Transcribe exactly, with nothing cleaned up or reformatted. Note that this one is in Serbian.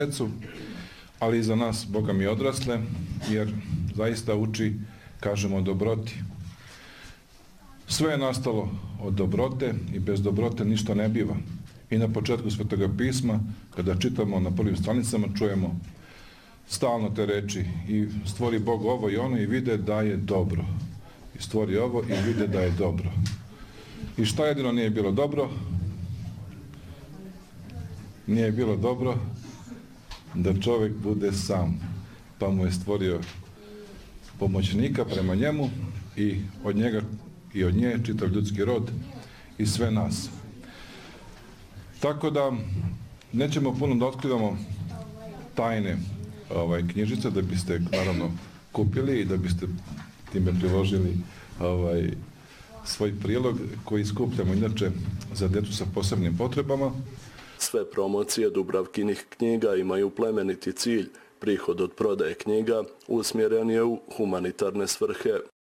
djecu, ali i za nas, Boga mi odrasle, jer zaista uči, kažemo, o dobroti. Sve je nastalo od dobrote i bez dobrote ništa ne biva. I na početku Svetoga pisma, kada čitamo na prvim stranicama, čujemo stalno te reči i stvori Bog ovo i ono i vide da je dobro. I stvori ovo i vide da je dobro. I šta jedino nije bilo dobro? Nije bilo dobro da čovjek bude sam. Pa mu je stvorio pomoćnika prema njemu i od njega i od nje čitav ljudski rod i sve nas. Tako da nećemo puno da otkrivamo tajne ovaj, knjižice da biste naravno kupili i da biste time priložili ovaj, svoj prilog koji skupljamo inače za djecu sa posebnim potrebama. Sve promocije Dubravkinih knjiga imaju plemeniti cilj. Prihod od prodaje knjiga usmjeren je u humanitarne svrhe.